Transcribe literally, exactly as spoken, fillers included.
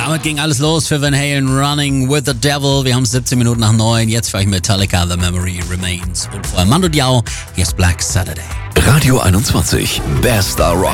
Damit ging alles los für Van Halen, Running with the Devil. Wir haben es siebzehn Minuten nach neun. Jetzt für euch Metallica, The Memory Remains. Und vor allem Mando Diao, hier ist Black Saturday. Radio einundzwanzig, Bester Rock.